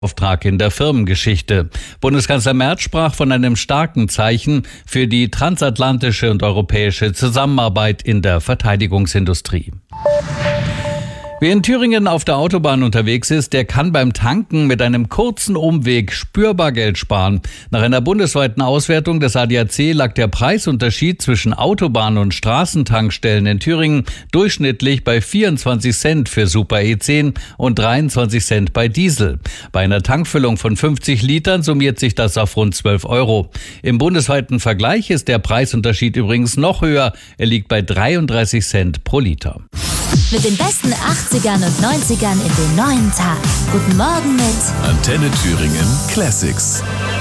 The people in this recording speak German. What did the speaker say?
Auftrag in der Firmengeschichte. Bundeskanzler Merz sprach von einem starken Zeichen für die transatlantische und europäische Zusammenarbeit in der Verteidigungsindustrie. Wer in Thüringen auf der Autobahn unterwegs ist, der kann beim Tanken mit einem kurzen Umweg spürbar Geld sparen. Nach einer bundesweiten Auswertung des ADAC lag der Preisunterschied zwischen Autobahn- und Straßentankstellen in Thüringen durchschnittlich bei 24 Cent für Super E10 und 23 Cent bei Diesel. Bei einer Tankfüllung von 50 Litern summiert sich das auf rund 12 Euro. Im bundesweiten Vergleich ist der Preisunterschied übrigens noch höher. Er liegt bei 33 Cent pro Liter. Mit den besten 80ern und 90ern in den neuen Tag. Guten Morgen mit Antenne Thüringen Classics.